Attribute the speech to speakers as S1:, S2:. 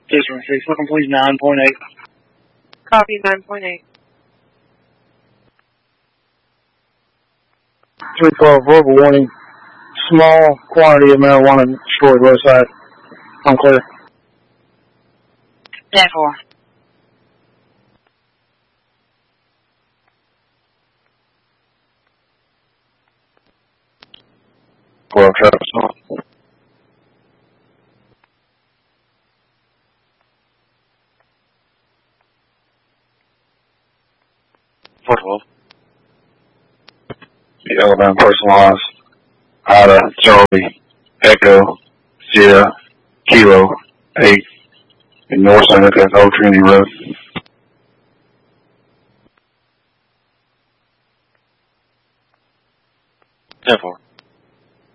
S1: 616, looking please 9.8.
S2: Copy 9.8.
S1: 312 verbal warning. Small quantity of marijuana stored roadside. Unclear.
S2: 10-4.
S3: Well, Travis. 412. The Alabama personalized out of Charlie Echo Sierra Kilo 8 in North Center, that's Old Trinity Road. 10-4.